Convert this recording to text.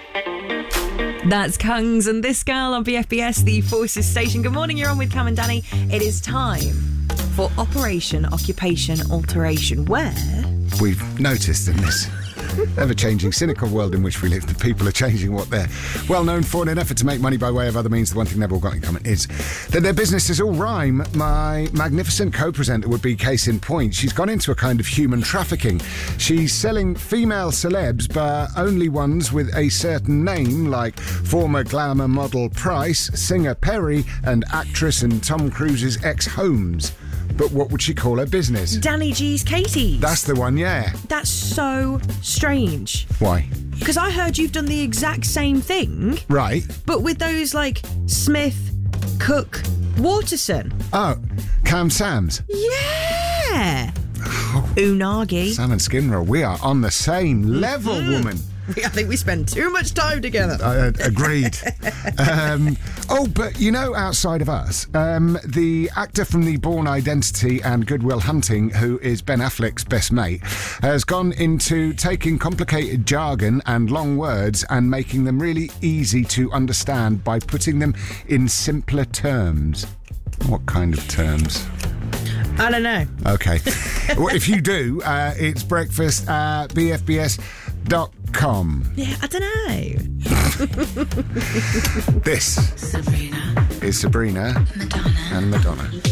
That's Kungs and This Girl on BFBS, the Forces Station. Good morning, you're on with Cam and Danny. It is time for Operation Occupation Alteration, where we've noticed in this ever-changing, cynical world in which we live, that people are changing what they're well known for in an effort to make money by way of other means. The one thing they've all got in common is that their businesses all rhyme. My magnificent co-presenter would be case in point. She's gone into a kind of human trafficking. She's selling female celebs, but only ones with a certain name, like former glamour model Price, singer Perry, and actress and Tom Cruise's ex Holmes. But what would she call her business? Danny G's Katie's. That's the one, yeah. That's so strange. Why? Because I heard you've done the exact same thing. Right. But with those, like, Smith, Cook, Waterson. Oh, Cam Sam's. Yeah. Unagi. Sam and skin roll. We are on the same level, woman. I think we spend too much time together. Agreed. But you know, outside of us, the actor from the Bourne Identity and Good Will Hunting, who is Ben Affleck's best mate, has gone into taking complicated jargon and long words and making them really easy to understand by putting them in simpler terms. What kind of terms? I don't know. Okay. Well, if you do, it's breakfast at bfbs.com. Yeah, I don't know. This is Sabrina Madonna. and Madonna.